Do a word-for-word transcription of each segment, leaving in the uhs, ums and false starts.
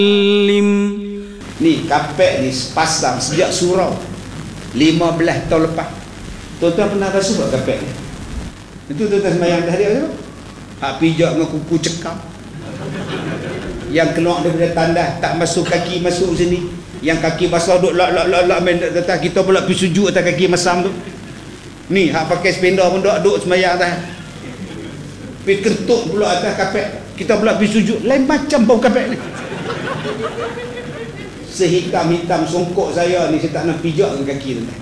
Lim. Ni kapek ni pasang sejak surau lima belas tahun lepas. Tuan-tuan pernah basuh tak kapek ni? Itu tuan-tuan sembahyang dah dia tu. Hak pijak dengan kuku cekam. Yang keluar daripada tandas tak masuk kaki masuk sini. Yang kaki basah duk lak lak lak lak main atas kita pula pergi sujud atas kaki masam tu. Ni hak pakai sependa pun duk duk sembahyang atas. Pergi kentuk pula atas kapek. Kita pula pergi sujud. Lain macam bau kapek ni. Sehitam-hitam songkok saya ni, saya tak nak pijak dengan kaki tu.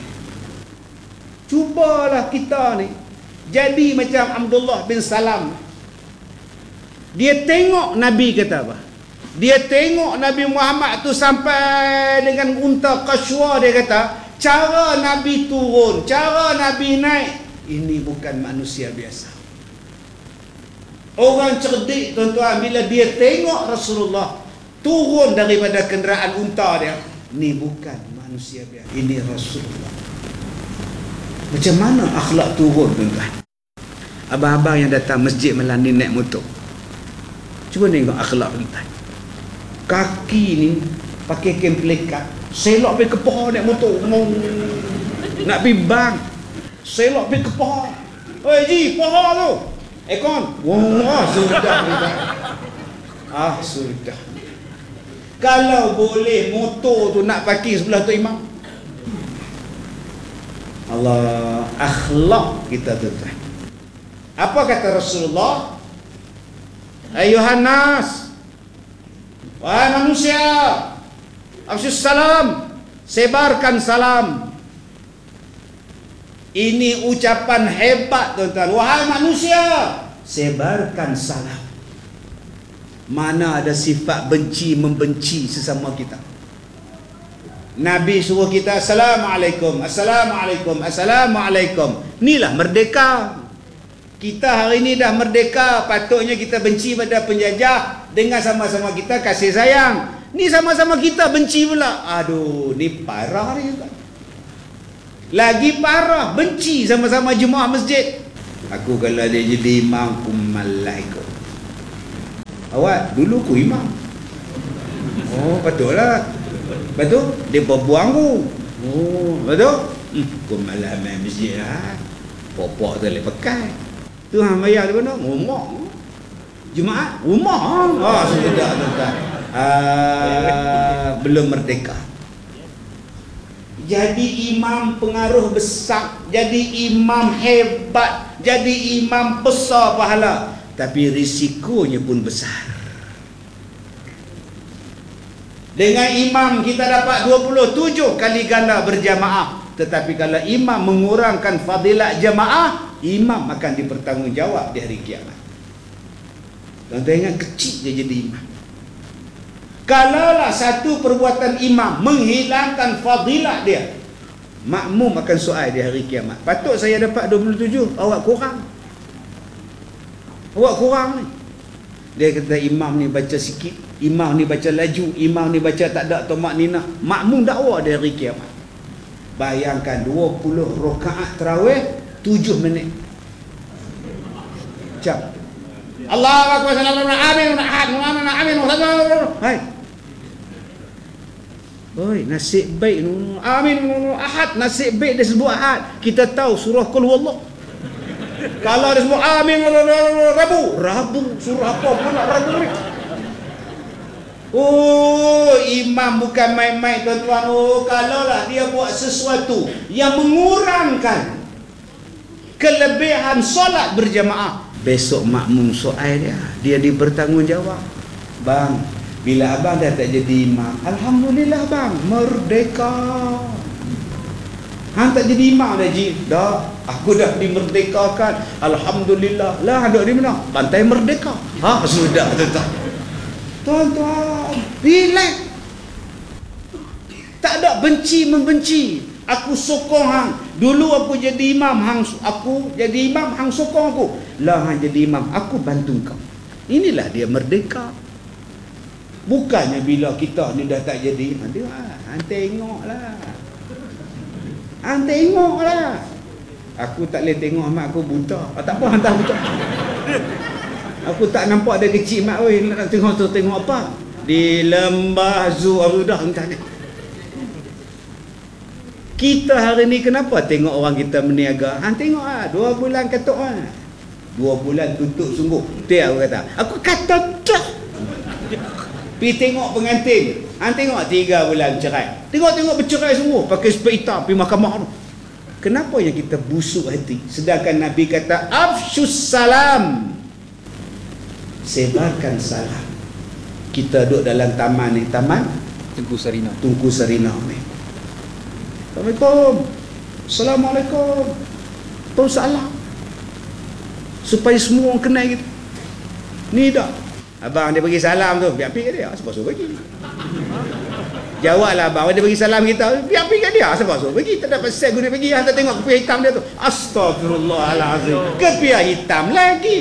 Cubalah kita ni jadi macam Abdullah bin Salam. Dia tengok Nabi kata apa? Dia tengok Nabi Muhammad tu sampai dengan unta Qaswa. Dia kata cara Nabi turun, cara Nabi naik, ini bukan manusia biasa. Orang cerdik tuan-tuan, bila dia tengok Rasulullah turun daripada kenderaan unta dia, ni bukan manusia biasa, ini Rasulullah. Macam mana akhlak turun tuan-tuan? Abang-abang yang datang masjid Melani naik motor, cuba tengok akhlak tuan-tuan. Kaki ni pakai kain pelikat, selok pergi ke pohon naik motor, nak pergi bank, selok pergi ke pohon. Oi ji, pohon tu ekon. Wah, sudah tuan-tuan. Ah, sudah. Kalau boleh motor tu nak parking sebelah tu imam. Allah, akhlak kita tuan-tuan. Apa kata Rasulullah? Ayuhan nas, wahai manusia, afsyus salam, sebarkan salam. Ini ucapan hebat tuan-tuan. Wahai manusia, sebarkan salam. Mana ada sifat benci membenci sesama kita. Nabi suruh kita Assalamualaikum, Assalamualaikum, Assalamualaikum. Inilah merdeka. Kita hari ini dah merdeka. Patutnya kita benci pada penjajah dengan sama-sama kita kasih sayang. Ni sama-sama kita benci pula. Aduh, ni parah ni juga. Lagi parah, benci sama-sama jemaah masjid. Aku kalau dia jadi imam, aku malah ikut. Awak dulu ku imam. Oh, patutlah. Betul? Dia berbuang ku. Oh, betul? Hmm, ku malah main masjid lah. Popok tu boleh pakai. Tu hang bayar di mana? Rumah. Jemaah? Rumah. Ah, sudah tuan-tuan. Ah, belum merdeka. Jadi imam pengaruh besar, jadi imam hebat, jadi imam besar pahala, tapi risikonya pun besar. Dengan imam kita dapat dua puluh tujuh kali ganda berjamaah, tetapi kalau imam mengurangkan fadilat jamaah, imam akan dipertanggungjawab di hari kiamat. Tuan-tuan ingat, kecil dia jadi imam. Kalaulah satu perbuatan imam menghilangkan fadilat dia, makmum akan soal di hari kiamat. Patut saya dapat dua puluh tujuh, awak kurang. Awak kurang ni. Dia kata imam ni baca sikit, imam ni baca laju, imam ni baca tak ada tomak nina, makmum dakwa di hari kiamat. Bayangkan dua puluh rakaat tarawih tujuh minit. Jam. Allahu akbar, sallallahu alaihi wasallam, amin, amin. Hai. Oi, nasib baik nu. Amin, ahad, nasib baik dia sebut ahad. Kita tahu surah Qul Huwallah. Kalau dia sebut amin, Rabu, Rabu surah apa pun nak Rabu ni. Oh, imam bukan main-main tuan-tuan. Oh, kalaulah dia buat sesuatu yang mengurangkan kelebihan solat berjamaah, besok makmum soal dia, dia dipertanggungjawab. Bang, bila abang dah tak jadi imam, alhamdulillah bang, merdeka. Hang tak jadi imam dah ji, dah, aku dah dimerdekakan, alhamdulillah. Lah duduk di mana? Pantai Merdeka. Ha, sudah tuan-tuan. Tuan-tuan, relax. Tak ada benci membenci. Aku sokong hang. Dulu aku jadi imam, hang aku jadi imam, hang sokong aku. Lah hang jadi imam, aku bantu kau. Inilah dia merdeka. Bukannya bila kita ni dah tak jadi, nanti ah, hang tengoklah. Hang tengoklah. Aku tak boleh tengok mak aku buta. Ah, tak apa, hantar buta. Aku tak nampak dia kecil mak oi, nak tengok tu tengok apa? di lembah Zu sudah entah ni. Kita hari ni kenapa tengok orang kita meniaga? Han tengok ah, dua bulan katuk ah. Dua bulan tutup sungguh. Dia aku kata, aku kata dah. Pergi tengok pengantin. Han tengok tiga bulan cerai. Tengok-tengok bercerai semua, pakai sepeda hitam pergi mahkamah tu. Kenapa yang kita busuk hati? Sedangkan Nabi kata afshus salam. Sebarkan salam. Kita duduk dalam taman ni, taman Tengku Sarina. Tungku Sarina ni. Assalamualaikum. Assalamualaikum. Terus salam. Supaya semua orang kenal kita. Ni dah. Abang dia bagi salam tu, biar pergi kat dia. Sebab suruh bagi. Jawablah abang, dia bagi salam kita, biar pergi kat dia. Sebab suruh bagi. Tak dapat set guna pergi. Han tak tengok kepiah hitam dia tu. Astagfirullahalazim. Kepiah hitam lagi.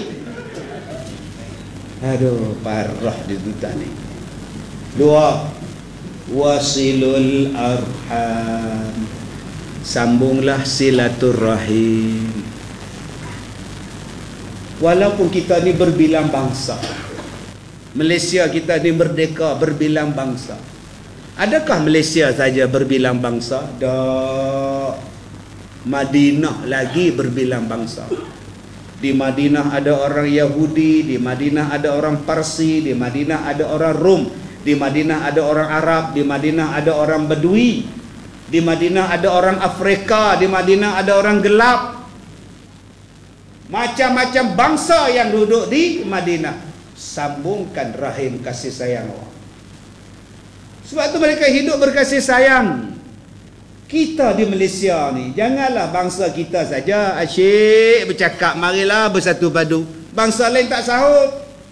Aduh, parah dia tuan ni. Dua, wasilul arham. Sambunglah silaturrahim. Walaupun kita ni berbilang bangsa, Malaysia kita ni merdeka berbilang bangsa. Adakah Malaysia saja berbilang bangsa? Tak. Madinah lagi berbilang bangsa. Di Madinah ada orang Yahudi, di Madinah ada orang Parsi, di Madinah ada orang Rom, di Madinah ada orang Arab, di Madinah ada orang Badui, di Madinah ada orang Afrika, di Madinah ada orang gelap. Macam-macam bangsa yang duduk di Madinah. Sambungkan rahim kasih sayang Allah. Sebab tu mereka hidup berkasih sayang. Kita di Malaysia ni, janganlah bangsa kita saja asyik bercakap, marilah bersatu padu. Bangsa lain tak sahut.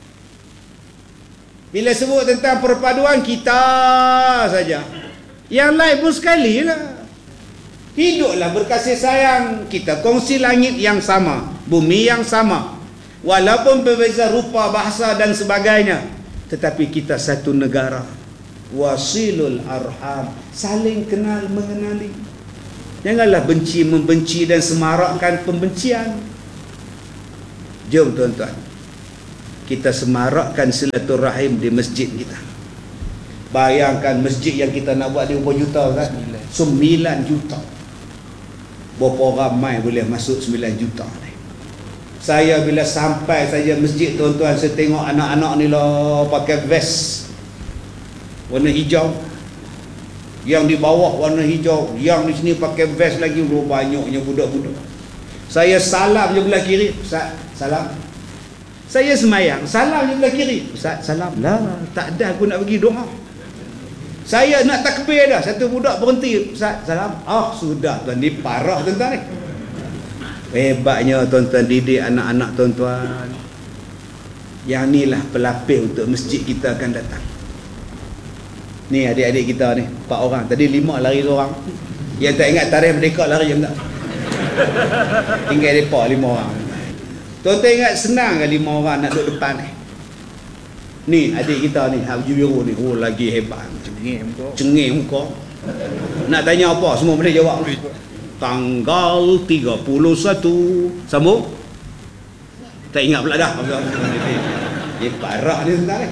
Bila sebut tentang perpaduan, kita saja. Yang lain pun sekali lah. Hiduplah berkasih sayang. Kita kongsi langit yang sama, bumi yang sama. Walaupun berbeza rupa, bahasa dan sebagainya, tetapi kita satu negara. Wasilul arham. Saling kenal mengenali. Janganlah benci membenci dan semarakkan pembencian. Jom tuan-tuan, kita semarakkan silaturahim di masjid kita. Bayangkan masjid yang kita nak buat dia berapa juta kan? sembilan juta. Berapa ramai boleh masuk sembilan juta ni? Saya bila sampai saja masjid tuan-tuan, saya tengok anak-anak ni lah pakai vest warna hijau. Yang di bawah warna hijau, yang di sini pakai vest lagi. Banyaknya budak-budak. Saya salam je belah kiri. Ustaz, salam. Saya semayang, salam je belah kiri. Ustaz, salam. Lah, tak ada aku nak pergi doa. Saya nak takbir dah, satu budak berhenti. Ustaz, salam. Ah, sudah tuan, ni parah tuan-tuan ni. Hebatnya tuan-tuan didik anak-anak tuan-tuan. Yang inilah pelapis untuk masjid kita akan datang. Ni adik-adik kita ni, empat orang. Tadi lima lari seorang. Yang tak ingat tarikh merdeka lari je tak. Tinggal mereka lima orang. Tuan-tuan ingat senang ke lima orang nak duduk depan ni? Ni adik kita ni, Haji Biru ni, oh lagi hebat. Cengih muka. Cengih muka. Nak tanya apa, semua boleh jawab. Tanggal tiga puluh satu. Sambung? Tak ingat pula dah. Dia parah ni sebentar ni.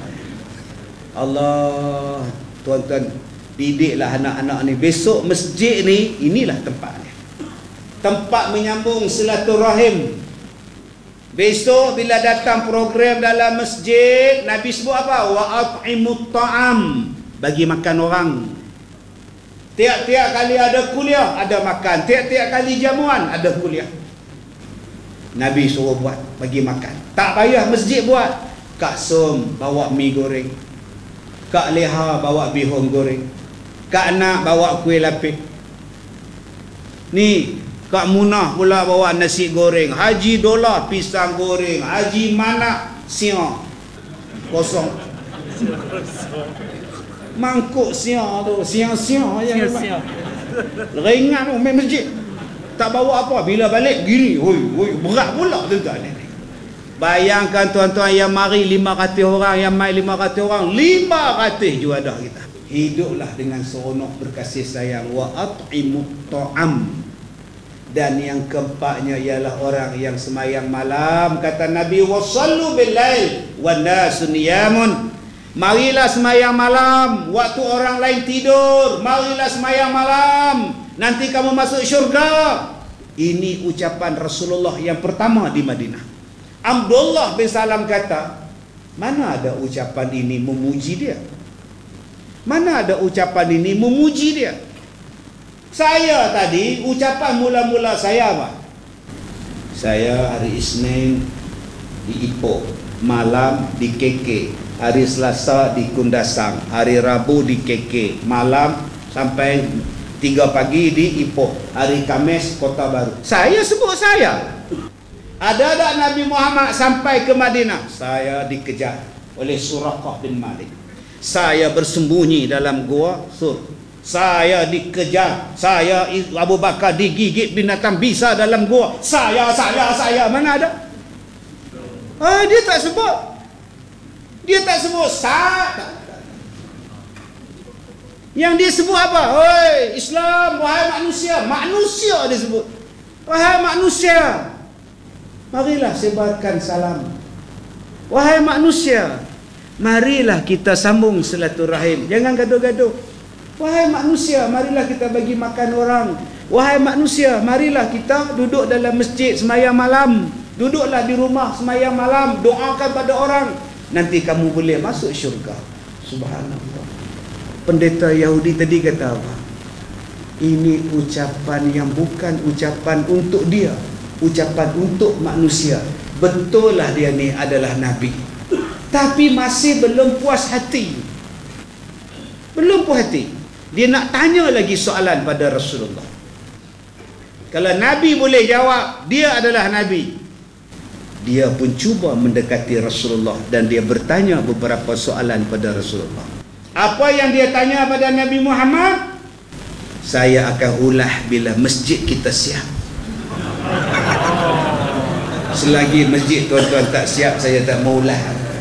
Allah, tuan-tuan, didiklah anak-anak ni. Besok masjid ni, inilah tempatnya. Tempat menyambung silaturahim. Besok bila datang program dalam masjid, Nabi sebut apa? Wa at'imut ta'am. Bagi makan orang. Tiap-tiap kali ada kuliah, ada makan. Tiap-tiap kali jamuan, ada kuliah. Nabi suruh buat, bagi makan. Tak payah masjid buat. Kak Som bawa mi goreng. Kak Leha bawa bihun goreng. Kak Nak bawa kuih lapis. Ni Kak Munah pula bawa nasi goreng. Haji Dola pisang goreng. Haji Manak siang kosong. Mangkuk siang tu, siang-siang yang siang. Ringan tu main masjid. Tak bawa apa, bila balik gini. Oi, oi, berat pula tuan-tuan ni. Bayangkan tuan-tuan yang mari lima ratus orang, yang mai lima ratus orang, lima ratus juadah kita. Hiduplah dengan seronok berkasih sayang. Wa at'imut ta'am. Dan yang keempatnya ialah orang yang semayang malam. Kata Nabi, wasallu bil lail wan nasu niyamun. Marilah sembahyang malam waktu orang lain tidur. Marilah sembahyang malam, nanti kamu masuk syurga. Ini ucapan Rasulullah yang pertama di Madinah. Abdullah bin Salam kata, mana ada ucapan ini memuji dia? Mana ada ucapan ini memuji dia? Saya tadi, ucapan mula-mula saya apa? Saya hari Isnin di Ipoh, malam di K K, hari Selasa di Kundasang, hari Rabu di K K, malam sampai tiga pagi di Ipoh, hari Khamis Kota Baru. Saya sebut saya. Ada tak Nabi Muhammad sampai ke Madinah? Saya dikejar oleh Suraqah bin Malik. Saya bersembunyi dalam gua Sur. Saya dikejar. Saya Abu Bakar digigit binatang bisa dalam gua. Saya, saya, saya. Mana ada? Ah, dia tak sebut. Dia tak sebut saya. Yang dia sebut apa? Oi, Islam, wahai manusia. Manusia dia sebut. Wahai manusia, marilah sebarkan salam. Wahai manusia, marilah kita sambung silaturahim. Jangan gaduh-gaduh. Wahai manusia, marilah kita bagi makan orang. Wahai manusia, marilah kita duduk dalam masjid sembahyang malam. Duduklah di rumah sembahyang malam, doakan pada orang. Nanti kamu boleh masuk syurga. Subhanallah. Pendeta Yahudi tadi kata apa? Ini ucapan yang bukan ucapan untuk dia, ucapan untuk manusia. Betul lah dia ni adalah Nabi, tapi masih belum puas hati. Belum puas hati. Dia nak tanya lagi soalan pada Rasulullah. Kalau Nabi boleh jawab, dia adalah Nabi, dia pun cuba mendekati Rasulullah dan dia bertanya beberapa soalan pada Rasulullah. Apa yang dia tanya pada Nabi Muhammad? Saya akan ulah bila masjid kita siap. Selagi masjid tuan-tuan tak siap, saya tak mau ulah.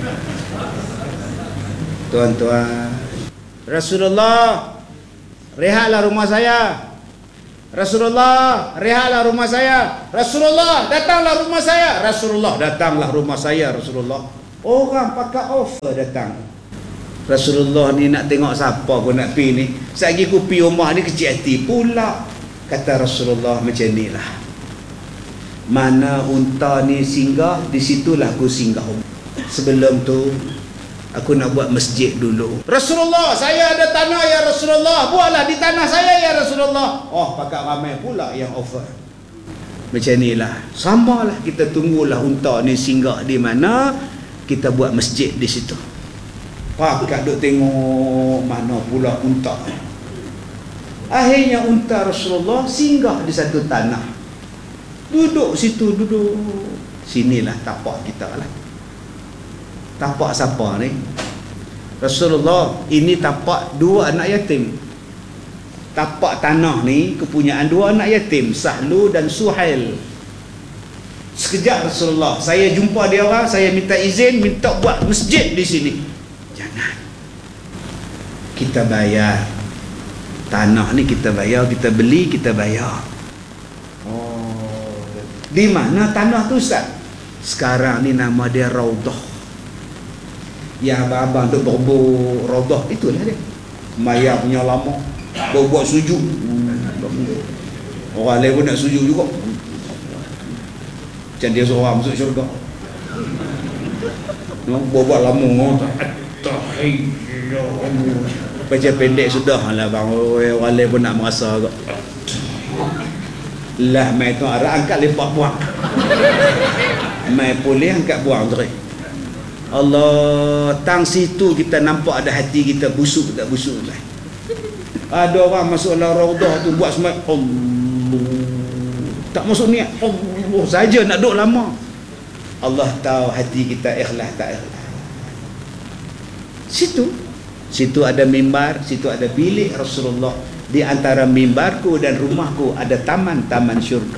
Tuan-tuan, Rasulullah, rehatlah rumah saya. Rasulullah, rehatlah rumah saya. Rasulullah, datanglah rumah saya. Rasulullah, datanglah rumah saya. Rasulullah, orang pakai offer datang. Rasulullah ni nak tengok siapa aku nak pi ni. Satgi aku pi rumah ni kecil hati pula. Kata Rasulullah, macam ni lah, mana unta ni singgah, di situlah aku singgah. Sebelum tu aku nak buat masjid dulu. Rasulullah, saya ada tanah ya Rasulullah, buatlah di tanah saya ya Rasulullah. Oh, pakat ramai pula yang offer. Macam ni lah, samalah kita tunggulah unta ni singgah di mana, kita buat masjid di situ. Pakat duk tengok mana pula unta. Akhirnya unta Rasulullah singgah di satu tanah. Duduk situ, duduk. Sinilah tapak kita lah. Tapak siapa ni? Rasulullah, ini tapak dua anak yatim. Tapak tanah ni kepunyaan dua anak yatim, Sahlu dan Suhail. Sekejap Rasulullah, saya jumpa dia orang, saya minta izin, minta buat masjid di sini. Jangan. Kita bayar. Tanah ni kita bayar, kita beli, kita bayar. Oh, di mana tanah tu Ustaz? Sekarang ni nama dia Raudah. Yang abang-abang duk berbur Raudah, itulah dia. Mayar punya lama, buat sujud. Orang lain pun nak sujud juga. Macam dia seorang masuk syurga. No, buat lama. Baca pendek sudah lah bang. Orang lain pun nak merasa agak. Lah mai tu arah angkat lepak buang. Mai boleh angkat buang tu. Allah, tang situ kita nampak ada hati kita busuk tak busuk lah. Ada orang masuk dalam Raudah tu buat semai Allah, tak masuk niat Allah saja nak duduk lama. Allah tahu hati kita ikhlas tak ikhlas. Situ situ ada mimbar, situ ada bilik Rasulullah. Di antara mimbarku dan rumahku ada taman-taman syurga.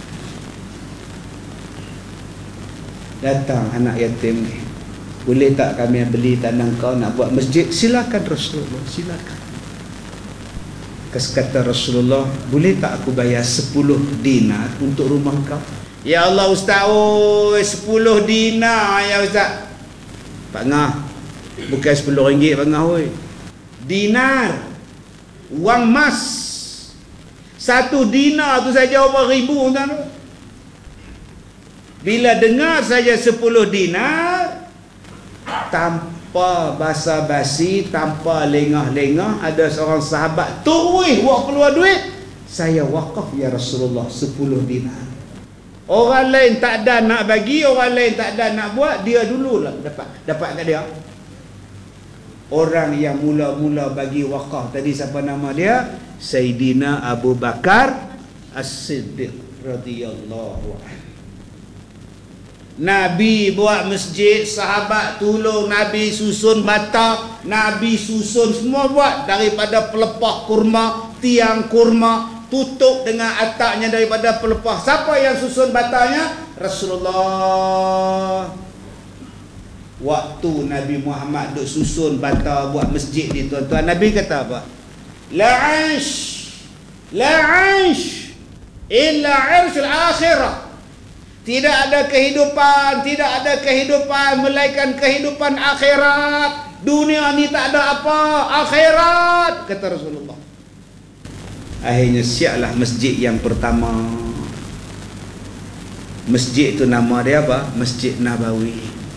Datang anak yatim ni, boleh tak kami beli tanah kau nak buat masjid? Silakan Rasulullah, silakan. Kata Rasulullah, boleh tak aku bayar sepuluh dinar untuk rumah kau? Ya Allah Ustaz, oi sepuluh dinar ya Ustaz. Pak Ngah, Bukan sepuluh ringgit bangah oi. Dinar, wang emas. Satu dinar tu saja berapa ribu tuan. Bila dengar saja sepuluh dinar, tanpa basa-basi, tanpa lengah-lengah, ada seorang sahabat turun buat keluar duit. Saya wakaf ya Rasulullah sepuluh dinar. Orang lain tak ada nak bagi, orang lain tak ada nak buat, dia dululah dapat dapat kat dia. Orang yang mula-mula bagi wakaf tadi siapa nama dia? Sayyidina Abu Bakar As-Siddiq radhiyallahu anhu. Nabi buat masjid, sahabat tolong Nabi susun bata, Nabi susun semua buat, daripada pelepah kurma, tiang kurma, tutup dengan atapnya daripada pelepah. Siapa yang susun batanya? Rasulullah. Waktu Nabi Muhammad duk susun bata buat masjid ni tuan-tuan, Nabi kata apa? La 'aish la 'aish illa 'irshul akhirah. Tidak ada kehidupan, tidak ada kehidupan melainkan kehidupan akhirat. Dunia ni tak ada apa, akhirat, kata Rasulullah. Akhirnya siaplah masjid yang pertama. Masjid itu nama dia apa? Masjid Nabawi.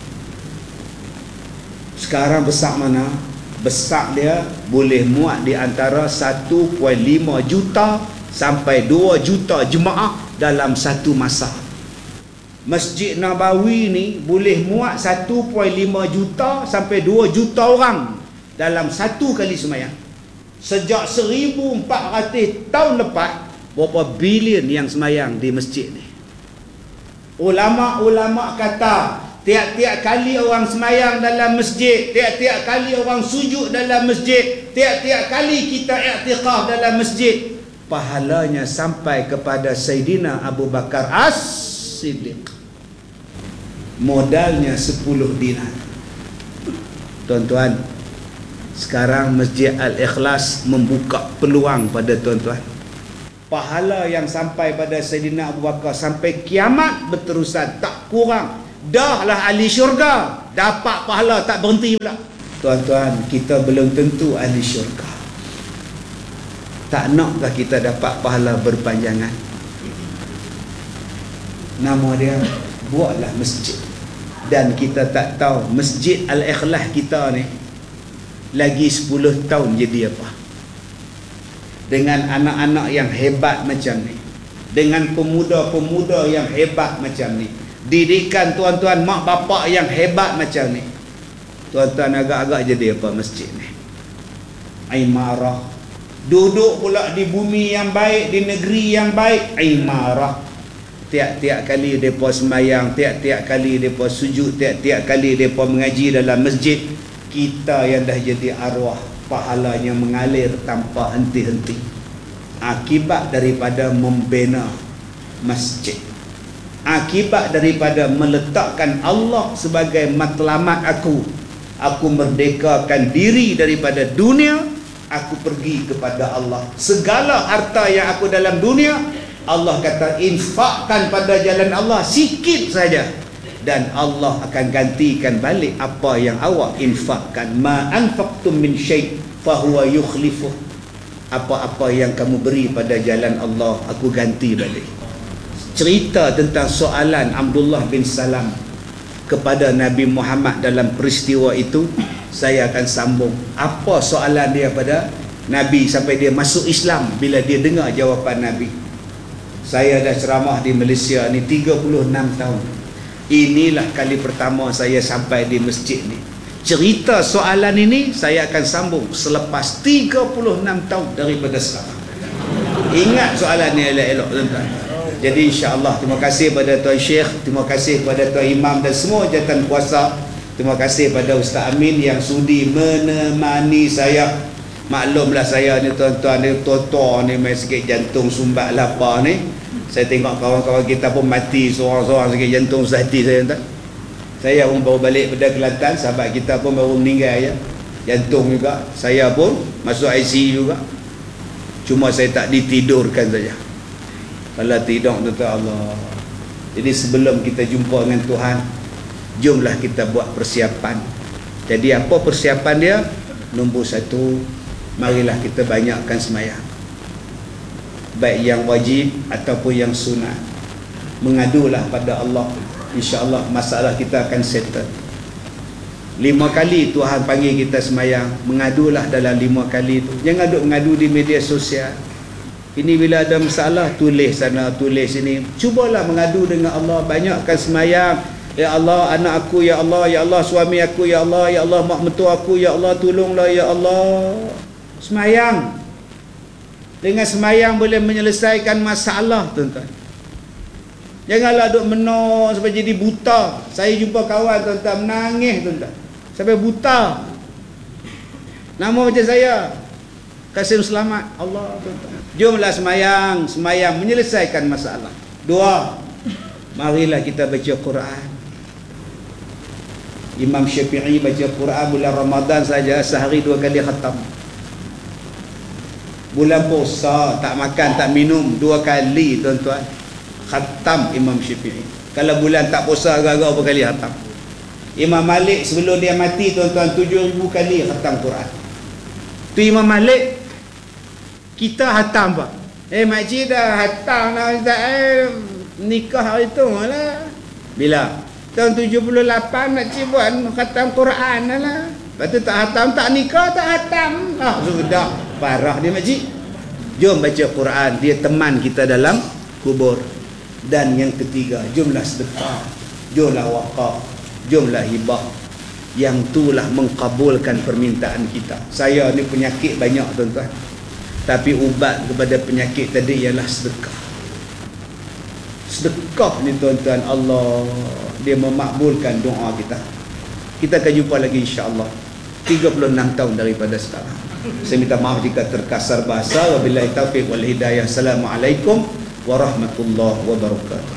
Sekarang besar mana? Besar dia boleh muat di antara satu perpuluhan lima juta sampai dua juta jemaah dalam satu masa. Masjid Nabawi ni boleh muat satu perpuluhan lima juta sampai dua juta orang dalam satu kali sembahyang. Sejak seribu empat ratus tahun lepas, berapa bilion yang sembahyang di masjid ni. Ulama-ulama kata tiap-tiap kali orang sembahyang dalam masjid, tiap-tiap kali orang sujud dalam masjid, tiap-tiap kali kita i'tikaf dalam masjid, pahalanya sampai kepada Sayyidina Abu Bakar As-Siddiq. Modalnya sepuluh dinar. Tuan-tuan, sekarang Masjid Al-Ikhlas membuka peluang pada tuan-tuan. Pahala yang sampai pada Sayyidina Abu Bakar sampai kiamat berterusan, tak kurang. Dah lah ahli syurga, dapat pahala tak berhenti pula. Tuan-tuan, kita belum tentu ahli syurga. Tak nakkah kita dapat pahala berpanjangan? Nama dia, buatlah masjid. Dan kita tak tahu Masjid Al-Ikhlas kita ni lagi sepuluh tahun jadi apa. Dengan anak-anak yang hebat macam ni, dengan pemuda-pemuda yang hebat macam ni, didikan tuan-tuan mak bapak yang hebat macam ni, tuan-tuan agak-agak jadi apa masjid ni? Imarah. Duduk pula di bumi yang baik, di negeri yang baik, imarah. Tiap-tiap kali mereka sembahyang, tiap-tiap kali mereka sujud, tiap-tiap kali mereka mengaji dalam masjid, kita yang dah jadi arwah, pahalanya mengalir tanpa henti-henti. Akibat daripada membina masjid, akibat daripada meletakkan Allah sebagai matlamat aku. Aku merdekakan diri daripada dunia, aku pergi kepada Allah. Segala harta yang aku dalam dunia, Allah kata infakkan pada jalan Allah sikit saja, dan Allah akan gantikan balik apa yang awak infakkan. Ma anfaqtum min syai' fa huwa yukhlifuh. Apa-apa yang kamu beri pada jalan Allah, aku ganti balik. Cerita tentang soalan Abdullah bin Salam kepada Nabi Muhammad dalam peristiwa itu, saya akan sambung. Apa soalan dia pada Nabi sampai dia masuk Islam bila dia dengar jawapan Nabi. Saya dah ceramah di Malaysia ni tiga puluh enam tahun. Inilah kali pertama saya sampai di masjid ni. Cerita soalan ini saya akan sambung selepas tiga puluh enam tahun daripada sekarang. Ingat soalan ni elok-elok tuan-tuan. Jadi insya-Allah terima kasih pada Tuan Syekh, terima kasih kepada Tuan Imam dan semua jawatan kuasa. Terima kasih pada Ustaz Amin yang sudi menemani saya. Maklumlah saya ni tuan-tuan ni tua-tua ni main sikit jantung sumbat lapar ni. Saya tengok kawan-kawan kita pun mati seorang-seorang sikit jantung sehati saya tuan. Saya pun baru balik pada Kelantan, sahabat kita pun baru meninggal ya. Jantung juga. Saya pun masuk I C U juga. Cuma saya tak ditidurkan saja. Kalau tidur tuan-tuan Allah. Jadi sebelum kita jumpa dengan Tuhan, jomlah kita buat persiapan. Jadi apa persiapan dia? Nombor satu, marilah kita banyakkan semayang, baik yang wajib ataupun yang sunat. Mengadulah pada Allah, insya-Allah masalah kita akan settle. Lima kali Tuhan panggil kita semayang, mengadulah dalam lima kali tu. Jangan duk mengadu di media sosial. Ini bila ada masalah, tulis sana, tulis sini. Cubalah mengadu dengan Allah, banyakkan semayang. Ya Allah, anak aku, ya Allah, ya Allah, suami aku, ya Allah, ya Allah, mak mentua aku, ya Allah, tolonglah, ya Allah. Semayang. Dengan semayang boleh menyelesaikan masalah, tuan-tuan. Janganlah duk menor sampai jadi buta. Saya jumpa kawan, tuan-tuan, menangis, tuan-tuan, sampai buta. Nama macam saya, Kasim Selamat. Allah, tuan-tuan. Jomlah semayang, semayang menyelesaikan masalah. Dua, marilah kita baca Quran. Imam Syafi'i baca Quran bulan Ramadan saja sehari dua kali khatam. Bulan puasa tak makan tak minum dua kali, tuan-tuan, khatam Imam Syafi'i. Kalau bulan tak puasa agak-agak berapa kali khatam. Imam Malik sebelum dia mati, tuan-tuan, tujuh ribu kali khatam Quran. Tu Imam Malik. Kita khatam apa? Eh makcik dah khatam dah, eh, nikah hari tu lah. Bila? Tahun tujuh puluh lapan makcik buat khatam Quran lah. Lepas tu tak khatam, tak nikah, tak khatam. Ah, sudah. Parah dia makcik. Jom baca Quran, dia teman kita dalam kubur. Dan yang ketiga, jomlah sedekah, jomlah wakaf, jomlah hibah. Yang itulah mengkabulkan permintaan kita. Saya ni penyakit banyak, tuan-tuan, tapi ubat kepada penyakit tadi ialah sedekah. Sedekah ni, tuan-tuan, Allah dia memakbulkan doa kita. Kita akan jumpa lagi insya-Allah tiga puluh enam tahun daripada sekarang. Saya minta maaf jika terkasar bahasa. Wabillahi taufiq wal hidayah. Assalamualaikum warahmatullahi wabarakatuh.